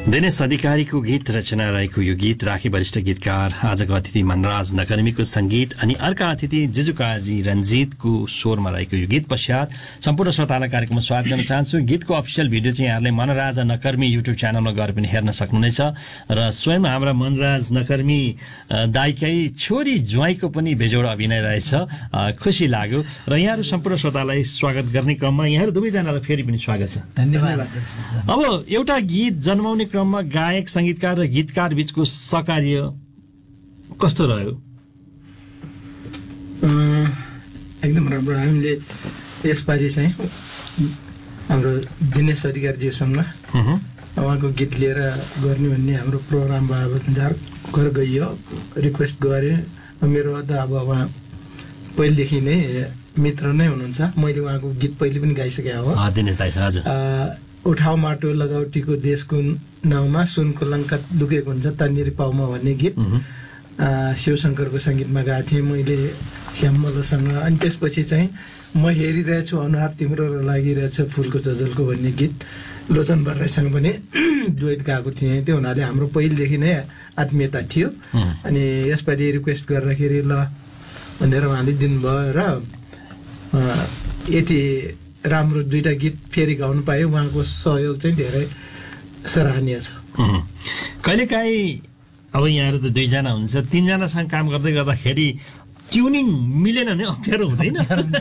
दिनेश अधिकारीको गीत रचना रहेको यो गीत राखी वरिष्ठ गीतकार आजको अतिथि मनराज नकर्मीको संगीत अनि अर्का अतिथि जुजुकाजी रञ्जितको स्वरमा रहेको यो गीत पश्चात सम्पूर्ण श्रोतालाई कार्यक्रममा स्वागत गर्न चाहन्छु। गीतको अफिसियल भिडियो चाहिँ यहाँले मनराज नकर्मी युट्युब च्यानलमा गएर पनि हेर्न सक्नुहुनेछ र स्वयं हाम्रा मनराज नकर्मी दाइकै छोरी ज्वाइँको पनि बेजोड अभिनय रहेछ। खुसी लाग्यो र यहाँहरू सम्पूर्ण श्रोतालाई स्वागत गर्ने क्रममा यहाँहरू दुवैजनालाई फेरि पनि स्वागत छ। धन्यवाद। अब एउटा गीत जन्माउने क्रममा गायक संगीतकार र गीतकार बीचको सहकार्य कस्तो रह्यो? एकदम राम्रो। हामीले यसपालि चाहिँ हाम्रो दिनेश अधिकारीजीसँग उहाँको गीत लिएर गर्ने भन्ने हाम्रो प्रोग्राम भयो। घर गइयो, रिक्वेस्ट गरेँ। मेरो त अब उहाँ पहिलेदेखि नै मित्र नै हुनुहुन्छ। मैले उहाँको गीत पहिले पनि गाइसकेँ हो। दिनेश दाइ हजुर। उठाउ माटो लगाउटीको देशको नाउँमा सुनको लङ्का लुकेको हुन्छ तन्नेरी पाउमा भन्ने गीत शिवशङ्करको सङ्गीतमा गाएको थिएँ मैले श्यामलोसँग। अनि त्यसपछि चाहिँ म हेरिरहेछु अनुहार तिम्रो लागिरहेछ फुलको जजलको भन्ने गीत लोचन बर्राईसँग पनि डुएट गाएको थिएँ। त्यो हुनाले हाम्रो पहिलेदेखि नै आत्मीयता थियो। अनि यसपालि रिक्वेस्ट गर्दाखेरि ल भनेर उहाँले दिनुभयो र यति राम्रो दुईटा गीत फेरि गाउनु पायो। उहाँको सहयोग चाहिँ धेरै सराहनीय छ। कहिलेकाहीँ अब यहाँहरू त दुईजना हुन्छ, तीनजनासँग काम गर्दै गर्दाखेरि ट्युनिङ मिलेन भने अप्ठ्यारो हुँदैन?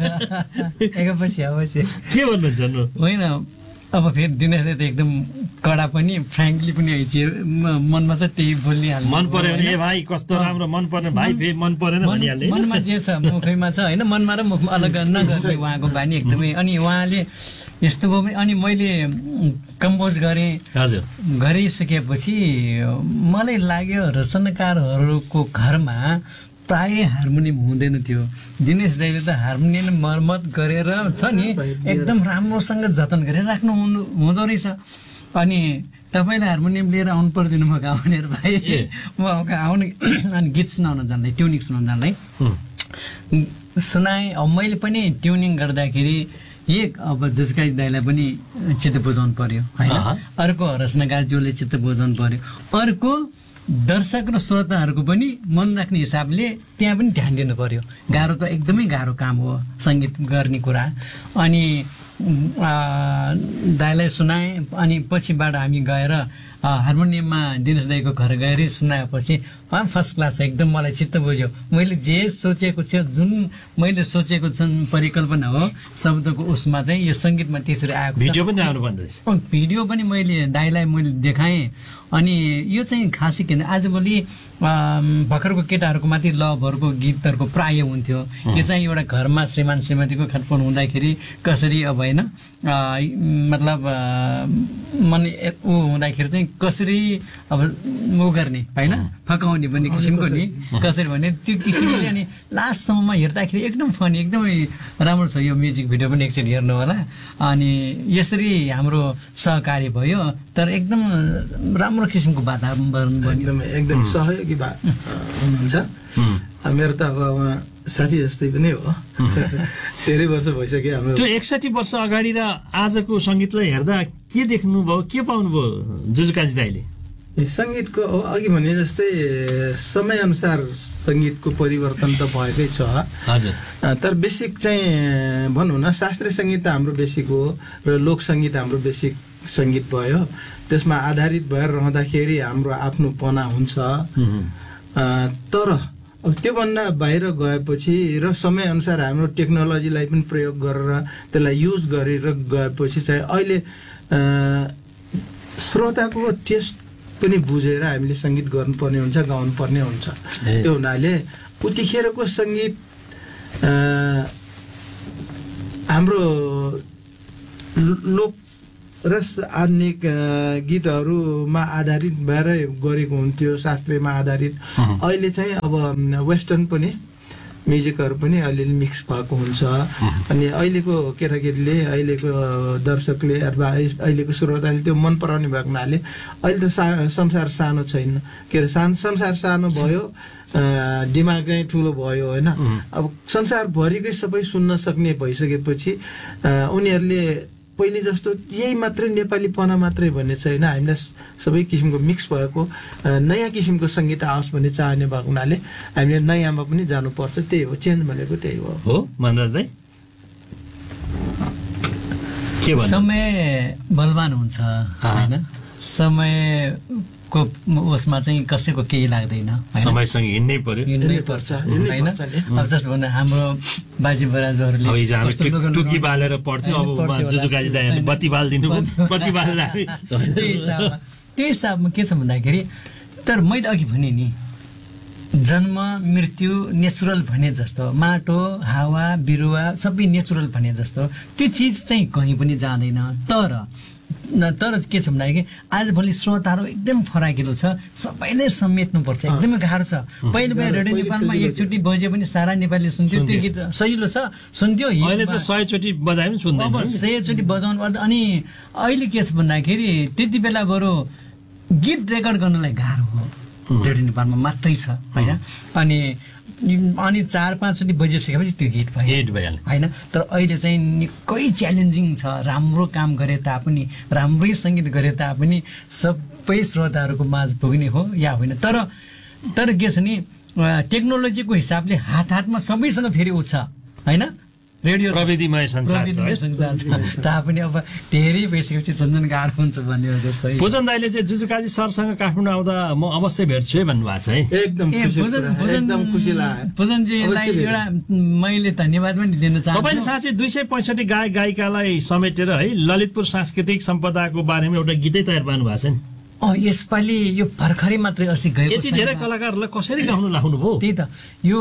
अवश्य के भन्नुहुन्छ? होइन, अब फेरि दिनेशले त एकदम कडा पनि फ्रेङ्कली पनि मनमा चाहिँ त्यही बोलिहाल्नु। मन पर्यो भने भाइ कस्तो राम्रो, मन पर्ने भाइ फेरि मन परेन भनिहाल्ने। मनमा जे छ मुखैमा छ होइन, मनमा र मुखमा अलग नगर्ने उहाँको बानी एकदमै। अनि उहाँले यस्तो भयो भने अनि मैले कम्पोज गरेँ। हजुर। गरिसकेपछि मलाई लाग्यो रचनाकारहरूको घरमा प्राय हार्मोनियम हुँदैन थियो। दिनेश दाइले त हार्मोनियम मर्मत गरेर छ नि एकदम राम्रोसँग जतन गरेर राख्नु हुँदो रहेछ। अनि तपाईँले हार्मोनियम लिएर आउनु पर्दैन म गाउने भाइ, म आउने अनि गीत सुनाउन जान्दै, ट्युनिङ सुनाउन जान्दै सुनाएँ। अब मैले पनि ट्युनिङ गर्दाखेरि अब जुजकाजी दाइलाई पनि चित्त बुझाउनु पर्यो होइन, अर्को रचनाकारज्यूले चित्त बुझाउनु पर्यो, अर्को दर्शक र श्रोताहरूको पनि मन राख्ने हिसाबले त्यहाँ पनि ध्यान दिनु पर्यो। गाह्रो त एकदमै गाह्रो काम हो सङ्गीत गर्ने कुरा। अनि दाइलाई सुनाएँ। अनि पछिबाट हामी गएर हार्मोनियममा दिनेश दाइको घर गएर सुनाएपछि फर्स्ट क्लास एकदम मलाई चित्त बुझ्यो। मैले जे सोचेको थियो, जुन मैले सोचेको परिकल्पना हो शब्दको उसमा चाहिँ यो सङ्गीतमा त्यसरी आएको। भिडियो पनि राम्रो बन्दैछ। भिडियो पनि मैले दाइलाई मैले देखाएँ। अनि यो चाहिँ खासै किन आजभोलि भर्खरको केटाहरूको माथि लभहरूको गीतहरूको प्राय हुन्थ्यो। यो चाहिँ एउटा घरमा श्रीमान श्रीमतीको खटपट हुँदाखेरि कसरी अब होइन मतलब मन ऊ हुँदाखेरि चाहिँ कसरी अब ऊ गर्ने होइन फकाउने भन्ने किसिमको नि कसरी भने त्यो किसिमले। अनि लास्टसम्ममा हेर्दाखेरि एकदम फनी एकदमै राम्रो छ यो म्युजिक भिडियो पनि एकचोटि हेर्नु होला। अनि यसरी हाम्रो सहकारी भयो तर एकदम राम्रो किसिमको वातावरण बन्यो। एकदम सहयोगी हुनुहुन्छ। मेरो त अब उहाँ साथी जस्तै पनि हो। धेरै वर्ष भइसक्यो हाम्रो। त्यो 61 वर्ष अगाडि र आजको सङ्गीतलाई हेर्दा के देख्नुभयो, के पाउनुभयो जुजुकाजी दाइले? सङ्गीतको अघि भने जस्तै समयअनुसार सङ्गीतको परिवर्तन त भएकै छ। हजुर। तर बेसिक चाहिँ भनौँ न शास्त्रीय सङ्गीत त हाम्रो बेसिक हो र लोक सङ्गीत हाम्रो बेसिक सङ्गीत भयो। त्यसमा आधारित भएर रहँदाखेरि हाम्रो आफ्नोपना हुन्छ। तर अब त्योभन्दा बाहिर गएपछि र समयअनुसार हाम्रो टेक्नोलोजीलाई पनि प्रयोग गरेर त्यसलाई युज गरेर गएपछि चाहिँ अहिले श्रोताको टेस्ट पनि बुझेर हामीले सङ्गीत गर्नुपर्ने हुन्छ, गाउनुपर्ने हुन्छ। त्यो हुनाले उतिखेरको सङ्गीत हाम्रो लोक र आधुनिक गीतहरूमा आधारित भएर गरेको हुन्थ्यो, शास्त्रीयमा आधारित। अहिले चाहिँ अब वेस्टर्न पनि म्युजिकहरू पनि अलिअलि मिक्स भएको हुन्छ। अनि अहिलेको केटाकेटीले अहिलेको दर्शकले अथवा अहिलेको श्रोताले त्यो मन पराउने भएको हुनाले अहिले त संसार सानो छैन, के अरे संसार सानो भयो, दिमाग चाहिँ ठुलो भयो होइन। अब संसारभरिकै सबै सुन्न सक्ने भइसकेपछि उनीहरूले पहिले जस्तो यही मात्रै नेपालीपना मात्रै भन्ने छैन, हामीलाई सबै किसिमको मिक्स भएको नयाँ किसिमको सङ्गीत आओस् भन्ने चाहने भएको हुनाले हामीले नयाँमा पनि जानुपर्छ। त्यही हो चेन्ज भनेको, त्यही हो। मनराज दाइ के भन्नु? समय बलवान हुन्छ होइन, समयको उसमा चाहिँ कसैको केही लाग्दैन, समयसँग हिँड्नै पर्यो, हिँड्नै पर्छ होइन। अब जस्तो भन्दा हाम्रो बाजे बराजुहरूले टुकी बालेर पढ्थ्यो, अब जुजुकाजी दाइहरूले बत्ती बालिदिनु, बत्ती बालेर त्यही हिसाबमा के छ भन्दाखेरि, तर मैले अघि भने नि जन्म मृत्यु नेचुरल भने जस्तो, माटो हावा बिरुवा सबै नेचुरल भने जस्तो त्यो चिज चाहिँ कहीँ पनि जाँदैन। तर के छ भन्दाखेरि आजभोलि श्रोताहरू एकदम फराकिलो छ, सबैले समेट्नुपर्छ, एकदमै गाह्रो छ। पहिले रेडियो नेपालमा एकचोटि बजे पनि सारा नेपाली सुन्थ्यो, त्यो गीत सजिलो छ, सुन्थ्यो। अहिले त 100 चोटि बजाए पनि सुन्दैन, 100 चोटि बजाउनु पर्छ। अनि अहिले के छ भन्दाखेरि त्यति बेला बरु गीत रेकर्ड गर्नलाई गाह्रो हो, रेडियो नेपालमा मात्रै छ होइन। अनि 4-5 चोटि बजिसकेपछि त्यो हिट भयो होइन। तर अहिले चाहिँ निकै च्यालेन्जिङ छ, राम्रो काम गरे तापनि, राम्रै सङ्गीत गरे तापनि सबै श्रोताहरूको माझ पुग्ने हो या होइन। तर के छ नि, टेक्नोलोजीको हिसाबले हातमा सबैसँग फेरि ऊ छ होइन, रेडियो प्रविधिमय संसार छ। तापनि अब धेरै भइसकेपछि सञ्जन गाह्रो हुन्छ भन्ने हो जस्तो। पूजन दाइले चाहिँ जुजुकाजी सरसँग काठमाडौँ आउँदा म अवश्य भेट्छु है भन्नुभएको छ है। एकदम खुसी लाग्यो। पूजनजीलाई एउटा मैले धन्यवाद पनि दिन चाहन्छु। तपाईँले साँच्चै 265 गायक गायिकालाई समेटेर है ललितपुर सांस्कृतिक सम्पदाको बारेमा एउटा गीतै तयार पार्नु भएको छ नि। यसपालि यो भर्खरै मात्रै अस्ति गएको, यति धेरै कलाकारहरूलाई कसरी गाउनु लाउनु भयो? त्यही त, यो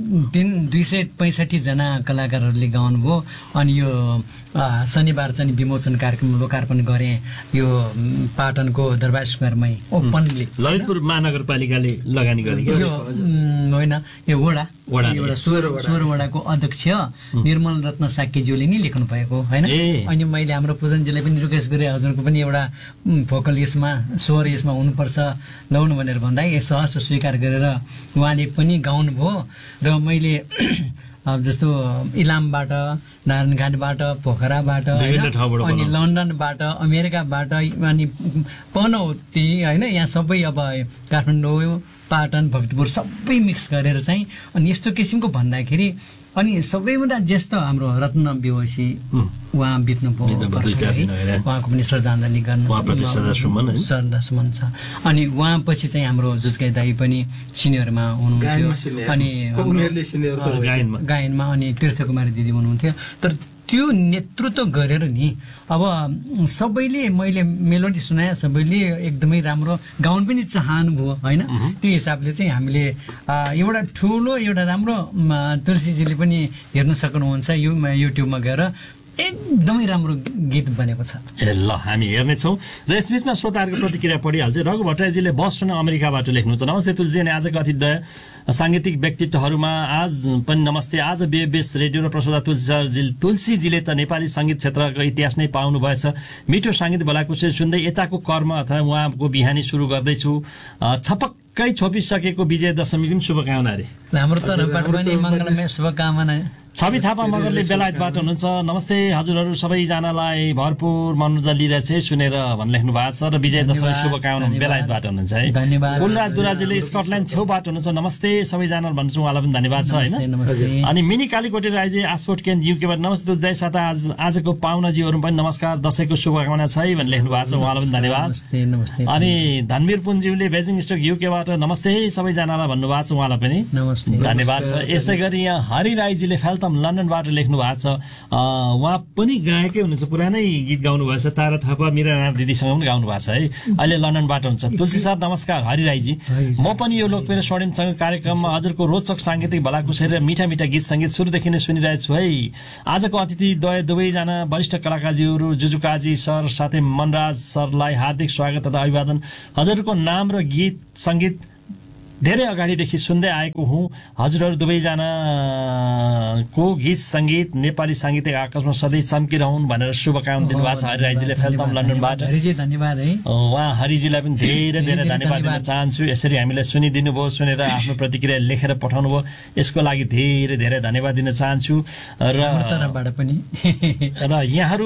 265 जना कलाकारहरूले गाउनु भयो। अनि यो शनिबार चाहिँ विमोचन कार्यक्रम लोकार्पण गरे, यो पाटनको दरबार स्क्वायरमै ओपनली ललितपुर महानगरपालिकाले लगानी गरे। यो होइन, यो वडा 16 वडाको अध्यक्ष निर्मल रत्न साक्यज्यूले नै लेख्नु भएको होइन। अनि मैले हाम्रो पूजनजीलाई पनि रिक्वेस्ट गरेँ, हजुरको पनि एउटा भोकल यसमा स्वर यसमा हुनुपर्छ लाउनु भनेर भन्दा सहज स्वीकार गरेर उहाँले पनि गाउनुभयो। र मैले जस्तो इलामबाट, नारायणघाटबाट, पोखराबाट, अनि लन्डनबाट, अमेरिकाबाट, अनि पनौती होइन, यहाँ सबै अब काठमाडौँ, पाटन, भक्तपुर सबै मिक्स गरेर चाहिँ अनि यस्तो किसिमको भन्दाखेरि अनि सबैभन्दा ज्येष्ठ हाम्रो रत्न बेहोसी उहाँ बित्नुभयो, उहाँको पनि श्रद्धाञ्जली गर्न श्रद्धासुमन छ। अनि उहाँपछि चाहिँ हाम्रो जुजगाई दाई पनि सिनियरमा हुनुहुन्थ्यो, अनि गायनमा अनि तीर्थकुमारी दिदी हुनुहुन्थ्यो। तर त्यो नेतृत्व गरेर नि अब सबैले, मैले मेलोडी सुनाएँ, सबैले एकदमै राम्रो गाउन पनि चाहनुभयो होइन। त्यो हिसाबले चाहिँ हामीले एउटा ठुलो एउटा राम्रो तुलसीजीले पनि हेर्न सक्नुहुन्छ युट्युबमा गएर, एकदमै राम्रो गीत बनेको छ। ल हामी हेर्नेछौँ र यसबिचमा श्रोताहरूको प्रतिक्रिया पढिहाल्छ। रघु भट्टराईजीले बस्टन अमेरिकाबाट लेख्नुहुन्छ, नमस्ते तुलसी अनि आजको अतिथि साङ्गीतिक व्यक्तित्वहरूमा आज पनि नमस्ते। आज बेस रेडियो र प्रसोदा तुलसीजीले त नेपाली सङ्गीत क्षेत्रको इतिहास नै पाउनु भएछ। मिठो सङ्गीत भलाकुसारी सुन्दै यताको कर्म अथवा उहाँको बिहानी सुरु गर्दैछु। छपक्कै छोपिसकेको विजय दशमीको पनि शुभकामना अरे। हाम्रो तर्फबाट पनि मङ्गलमय शुभकामना। छवि थापा मगरले बेलायतबाट हुनुहुन्छ, नमस्ते हजुरहरू सबैजनालाई भरपुर मनोरञ्जन लिइरहेछ सुनेर भन्न लेख्नु भएको छ। र विजय दशमी शुभकामना बेलायतबाट हुनुहुन्छ है। कुलराज दुराजीले स्कटल्यान्ड छेउबाट हुनुहुन्छ, नमस्ते सबैजनालाई भन्छु, उहाँलाई पनि धन्यवाद छ होइन। अनि मिनी कालीकोटे राईजी आसपोर्ट केन युकेबाट नमस्ते जय साता, आजको पाहुनाजीहरू पनि नमस्कार, दशैंको शुभकामना छ है भन्ने लेख्नु भएको छ, उहाँलाई पनि धन्यवाद। अनि धनवीर पुन्ज्यूले बेजिङ स्टक युकेबाट नमस्ते सबैजनालाई भन्नुभएको छ, उहाँलाई पनि धन्यवाद छ। यसै गरी यहाँ हरि राईजीले लन्डनबाट लेख्नु भएको छ, उहाँ पनि गायकै हुनुहुन्छ, पुरानै गीत गाउनु भएको छ, तारा थापा मिरा राणा दिदीसँग पनि गाउनु भएको छ है, अहिले लन्डनबाट हुन्छ। तुलसी सर नमस्कार, हरि राईजी म पनि यो लोकप्रिय स्वर्णिमसँग कार्यक्रममा हजुरको रोचक साङ्गीतिक भलाकुसारी र मिठा मिठा गीत सङ्गीत सुरुदेखि नै सुनिरहेको छु है। आजको अतिथि दुवैजना वरिष्ठ कलाकारजीहरू जुजुकाजी सर साथै मनराज सरलाई हार्दिक स्वागत तथा अभिवादन। हजुरको नाम र गीत सङ्गीत धेरै अगाडिदेखि सुन्दै आएको हुँ। हजुरहरू दुवैजनाको गीत सङ्गीत नेपाली साङ्गीतिक आकाशमा सधैँ चम्किरहन् भनेर शुभकामना दिनुभएको छ हरि राईजीले फेल्टम लन्डनबाट। धन्यवाद है। उहाँ हरिजीलाई पनि धेरै धेरै धन्यवाद दिन चाहन्छु। यसरी हामीलाई सुनिदिनु भयो, सुनेर आफ्नो प्रतिक्रिया लेखेर पठाउनु भयो, यसको लागि धेरै धेरै धन्यवाद दिन चाहन्छु। र तर्फबाट पनि र यहाँहरू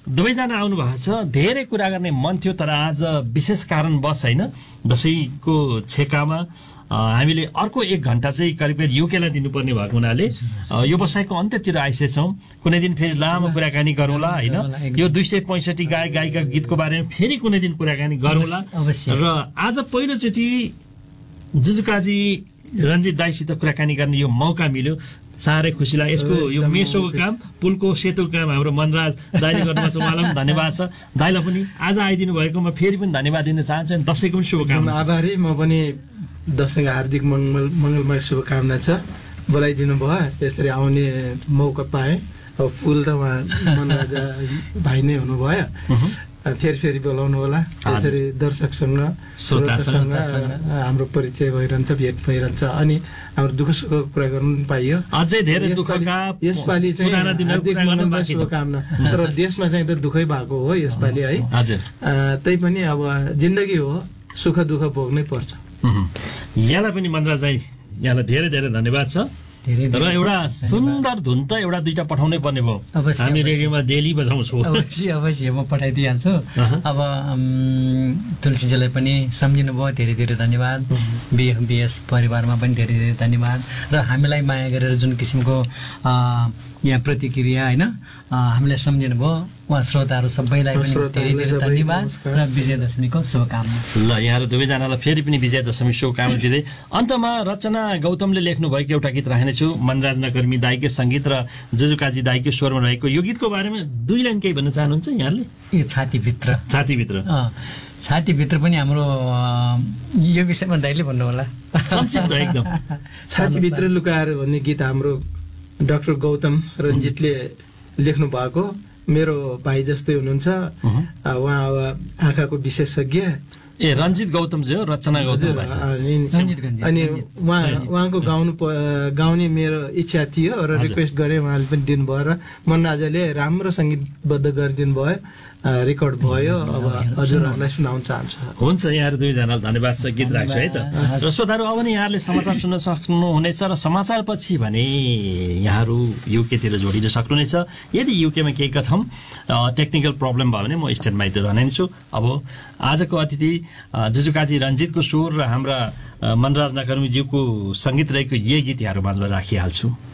दुवैजना आउनु भएको छ, धेरै कुरा गर्ने मन थियो, तर आज विशेष कारणवश होइन, दसैँको छेकामा हामीले अर्को 1 घण्टा चाहिँ करिब करिब युकेलाई दिनुपर्ने भएको हुनाले यो बसाइको अन्त्यतिर आइसकेछौँ। कुनै दिन फेरि लामो कुराकानी गरौँला होइन, यो 265 गायक गायिका गीतको बारेमा फेरि कुनै दिन कुराकानी गरौँला। र आज पहिलोचोटि जुजुकाजी रञ्जित दाईसित कुराकानी गर्ने यो मौका मिल्यो, साह्रै खुसी लाग्यो। यसको यो मेसोको काम, पुलको सेतुको काम हाम्रो मनराज दाइले गर्नुभएको छ, उहाँलाई पनि धन्यवाद छ। दाइलाई पनि आज आइदिनु भएकोमा फेरि पनि धन्यवाद दिन चाहन्छु। दसैँको पनि शुभकामना। आभारी, म पनि दसैँको हार्दिक मङ्गलमय शुभकामना छ। बोलाइदिनु भयो, यसरी आउने मौका पाएँ। अब फुल त उहाँ मनराज भाइ नै हुनुभयो, फेरि बोलाउनु होला। यसरी दर्शकसँग श्रोतासँग हाम्रो परिचय भइरहन्छ, भेट भइरहन्छ, अनि हाम्रो दुःख सुखको कुरा गर्नु पाइयो। अझै धेरै दुःखका यसपालि चाहिँ हार्दिक मङ्गलमय शुभकामना। तर देशमा चाहिँ त दुःखै भएको हो यसपालि है। त्यही पनि अब जिन्दगी हो, सुख दुःख भोग्नै पर्छ। यहाँलाई पनि मनराज दाई, यहाँलाई धेरै धेरै धन्यवाद छ। र एउटा सुन्दर धुन त एउटा दुईटा पठाउनै पर्ने भयो, हामी रेडियोमा डेली बजाउँछौँ। अवश्य म पठाइदिइहाल्छु। अब तुलसीजीलाई पनि सम्झिनु भयो, धेरै धेरै धन्यवाद। बिएस परिवारमा पनि धेरै धेरै धन्यवाद। र हामीलाई माया गरेर जुन किसिमको यहाँ प्रतिक्रिया होइन हामीलाई सम्झिनु भयो, उहाँ श्रोताहरू सबैलाई पनि धेरै धेरै धन्यवाद र विजयदशमीको शुभकामना। ल, यहाँहरू दुवैजनालाई फेरि पनि विजयदशमी शुभकामना दिँदै अन्तमा रचना गौतमले लेख्नु भएको एउटा गीत राख्नेछु। मनराज नकर्मी दाईकै सङ्गीत र जुजुकाजी दाईकै स्वरमा रहेको यो गीतको बारेमा 2 लाइन केही भन्न चाहनुहुन्छ यहाँले? यो छातीभित्र पनि हाम्रो यो विषयमा दाईले भन्नु होला। संक्षिप्त एकदम। छातीभित्र लुकाएर भन्ने गीत हाम्रो डाक्टर गौतम रञ्जितले लेख्नु भएको। मेरो भाइ जस्तै हुनुहुन्छ उहाँ, अब आँखाको विशेषज्ञ। रञ्जित गौतमजी हो, रचना गौतम अनि उहाँको गाउने मेरो इच्छा थियो र रिक्वेस्ट गरेँ, उहाँले पनि दिनुभयो र मनराजाले राम्रो सङ्गीतबद्ध गरिदिनु भयो, रेकर्ड भयो। अब हजुरहरूलाई सुनाउन चाहन्छु। हुन्छ, यहाँहरू दुईजनालाई धन्यवाद छ। गीत राख्छु है त। र श्रोताहरू, अब नि यहाँहरूले समाचार सुन्न सक्नुहुनेछ र समाचार पछि भने यहाँहरू युकेतिर जोडिन सक्नुहुनेछ। यदि युकेमा केही कथम टेक्निकल प्रब्लम भयो भने म स्ट्यान्ड बाईतिर रहनेछु। अब आजको अतिथि जुजुकाजी रञ्जितको स्वर र हाम्रा मनराज नकर्मीज्यूको सङ्गीत रहेको यही गीत यहाँहरू माझमा राखिहाल्छु।